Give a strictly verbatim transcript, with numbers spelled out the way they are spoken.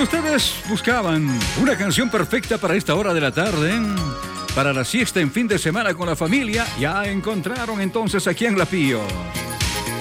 ustedes buscaban una canción perfecta para esta hora de la tarde, para la siesta en fin de semana con la familia, ya encontraron entonces aquí en La Pío.